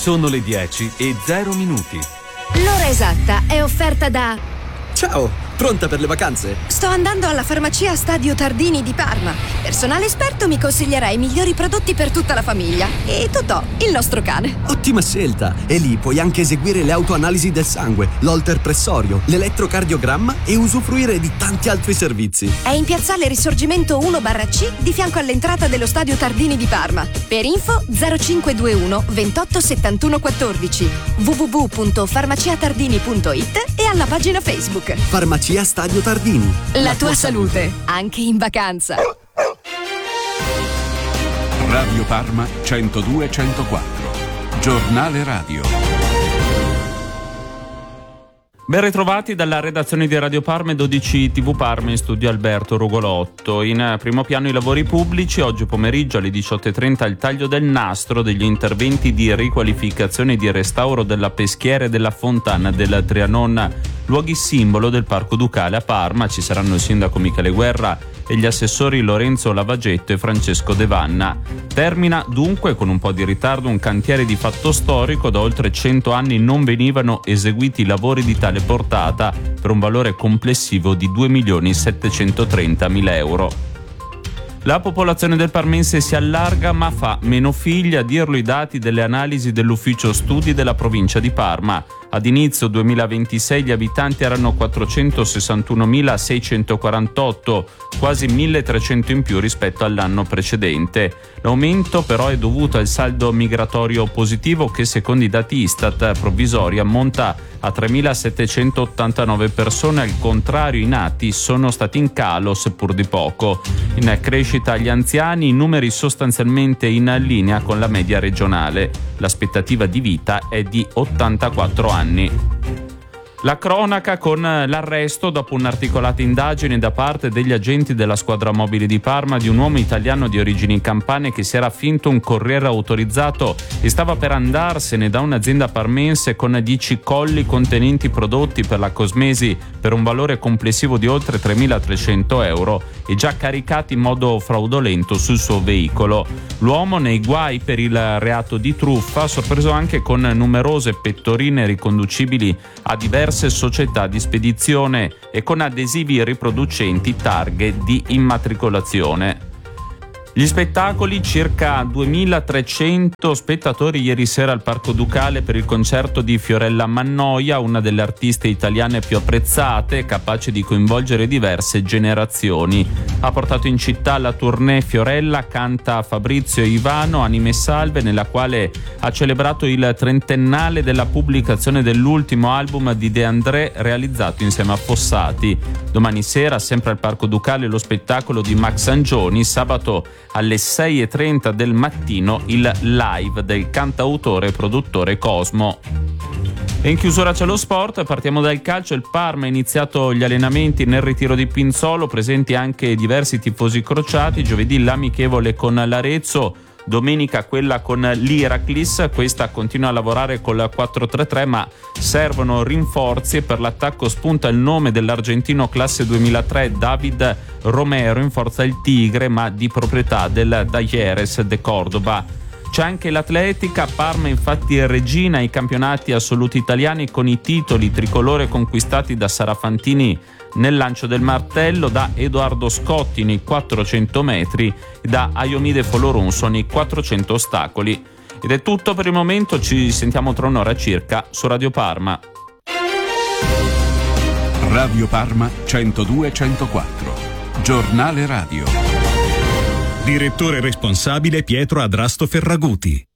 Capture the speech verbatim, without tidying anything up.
Sono le dieci e zero minuti. L'ora esatta è offerta da... Ciao, pronta per le vacanze? Sto andando alla farmacia Stadio Tardini di Parma. Personale esperto mi consiglierà i migliori prodotti per tutta la famiglia. E Totò, il nostro cane. Ottima scelta! E lì puoi anche eseguire le autoanalisi del sangue, l'holter pressorio, l'elettrocardiogramma e usufruire di tanti altri servizi. È in piazzale Risorgimento uno barra C di fianco all'entrata dello Stadio Tardini di Parma. Per info zero cinque due uno ventotto settantuno quattordici, w w w punto farmaciatardini punto it e alla pagina Facebook. Farmacia Stadio Tardini. La, La tua, tua salute, salute, anche in vacanza. Radio Parma centodue centoquattro. Giornale radio. Ben ritrovati dalla redazione di Radio Parma e dodici tivù Parma, in studio Alberto Rugolotto. In primo piano i lavori pubblici. Oggi pomeriggio alle diciotto e trenta il taglio del nastro degli interventi di riqualificazione e di restauro della peschiera e della fontana del Trianon, luoghi simbolo del Parco Ducale a Parma. Ci saranno il sindaco Michele Guerra e gli assessori Lorenzo Lavagetto e Francesco De Vanna. Termina dunque con un po' di ritardo un cantiere di fatto storico. Da oltre cento anni non venivano eseguiti lavori di tale portata per un valore complessivo di due milioni settecentotrentamila euro. La popolazione del parmense si allarga ma fa meno figli, a dirlo i dati delle analisi dell'ufficio studi della provincia di Parma. Ad inizio duemilaventisei gli abitanti erano quattrocentosessantunomilaseicentoquarantotto, quasi milletrecento in più rispetto all'anno precedente. L'aumento però è dovuto al saldo migratorio positivo che, secondo i dati Istat provvisori, ammonta a tremilasettecentottantanove persone. Al contrario, i nati sono stati in calo, seppur di poco. In crescita gli anziani, i numeri sostanzialmente in linea con la media regionale. L'aspettativa di vita è di ottantaquattro anni. La cronaca con l'arresto, dopo un'articolata indagine da parte degli agenti della squadra mobile di Parma, di un uomo italiano di origini campane che si era finto un corriere autorizzato e stava per andarsene da un'azienda parmense con dieci colli contenenti prodotti per la cosmesi per un valore complessivo di oltre tremilatrecento euro e già caricati in modo fraudolento sul suo veicolo. L'uomo, nei guai per il reato di truffa, sorpreso anche con numerose pettorine riconducibili a diverse società di spedizione e con adesivi riproducenti targhe di immatricolazione. Gli spettacoli: circa duemilatrecento spettatori ieri sera al Parco Ducale per il concerto di Fiorella Mannoia, una delle artiste italiane più apprezzate, capace di coinvolgere diverse generazioni. Ha portato in città la tournée Fiorella canta Fabrizio e Ivano, Anime Salve, nella quale ha celebrato il trentennale della pubblicazione dell'ultimo album di De André realizzato insieme a Fossati. Domani sera, sempre al Parco Ducale, lo spettacolo di Max Angioni. Sabato alle sei e trenta del mattino il live del cantautore e produttore Cosmo. E in chiusura c'è lo sport. Partiamo dal calcio. Il Parma ha iniziato gli allenamenti nel ritiro di Pinzolo, presenti anche diversi tifosi crociati. Giovedì l'amichevole con l'Arezzo, domenica quella con l'Iraklis. Questa continua a lavorare col quattro tre tre, ma servono rinforzi e per l'attacco spunta il nome dell'argentino classe duemilatré David Romero, in forza il Tigre ma di proprietà del Talleres de Córdoba. C'è anche l'atletica. Parma infatti è regina ai campionati assoluti italiani con i titoli tricolore conquistati da Sara Fantini nel lancio del martello, da Edoardo Scotti nei quattrocento metri e da Ayomide Foloronso nei quattrocento ostacoli. Ed è tutto per il momento, ci sentiamo tra un'ora circa su Radio Parma. Radio Parma centodue centoquattro. Giornale radio. Direttore responsabile Pietro Adrasto Ferraguti.